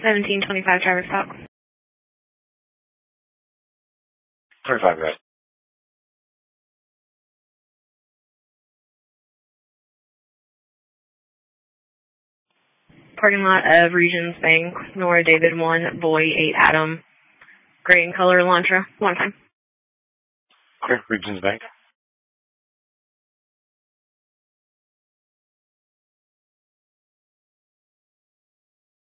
1725 Travis Talk. 25, guys. Parking lot of Regions Bank, Nora David 1, Boy 8 Adam, gray in color Elantra, one time. Okay, Regions Bank.